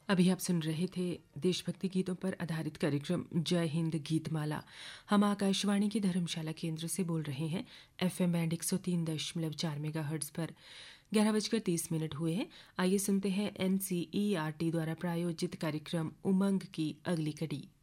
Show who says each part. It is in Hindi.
Speaker 1: अभी आप सुन रहे थे देशभक्ति गीतों पर आधारित कार्यक्रम जय हिंद गीतमाला। हम आकाशवाणी की धर्मशाला केंद्र से बोल रहे हैं। एफएम बैंड 103.4 मेगाहर्ट्ज पर 11:30 हुए हैं। आइए सुनते हैं एनसीईआरटी द्वारा प्रायोजित कार्यक्रम उमंग की अगली कड़ी।